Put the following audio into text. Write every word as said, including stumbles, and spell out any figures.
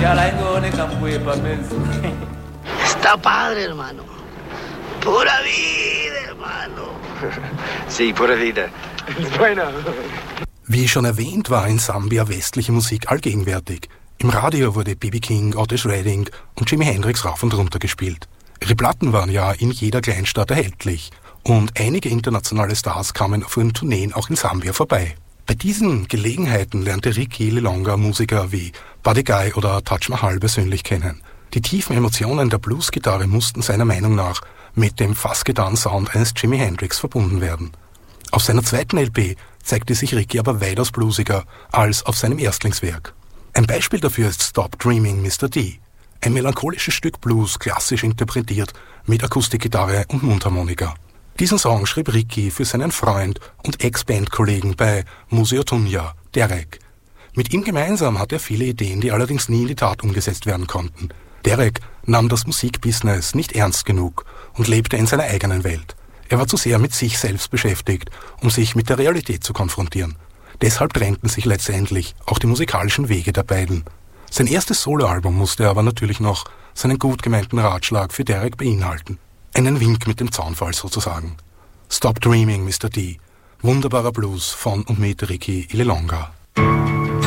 Ya la ingone campuye pa' menso. Está padre, hermano. Pura vida, hermano. Sí, pura vida. Bueno. Wie schon erwähnt, war in Sambia westliche Musik allgegenwärtig. Im Radio wurde B B King, Otis Redding und Jimi Hendrix rauf und runter gespielt. Ihre Platten waren ja in jeder Kleinstadt erhältlich und einige internationale Stars kamen auf ihren Tourneen auch in Sambia vorbei. Bei diesen Gelegenheiten lernte Ricky Lilonga Musiker wie Buddy Guy oder Taj Mahal persönlich kennen. Die tiefen Emotionen der Bluesgitarre mussten seiner Meinung nach mit dem fast getan Sound eines Jimi Hendrix verbunden werden. Auf seiner zweiten L P zeigte sich Ricky aber weitaus bluesiger als auf seinem Erstlingswerk. Ein Beispiel dafür ist Stop Dreaming Mister D, ein melancholisches Stück Blues, klassisch interpretiert mit Akustikgitarre und Mundharmonika. Diesen Song schrieb Ricky für seinen Freund und Ex-Bandkollegen bei Museo Tunja, Derek. Mit ihm gemeinsam hat er viele Ideen, die allerdings nie in die Tat umgesetzt werden konnten. Derek nahm das Musikbusiness nicht ernst genug und lebte in seiner eigenen Welt. Er war zu sehr mit sich selbst beschäftigt, um sich mit der Realität zu konfrontieren. Deshalb trennten sich letztendlich auch die musikalischen Wege der beiden. Sein erstes Soloalbum musste aber natürlich noch seinen gut gemeinten Ratschlag für Derek beinhalten. Einen Wink mit dem Zaunfall sozusagen. Stop Dreaming Mister D. Wunderbarer Blues von und mit Ricky Lilonga.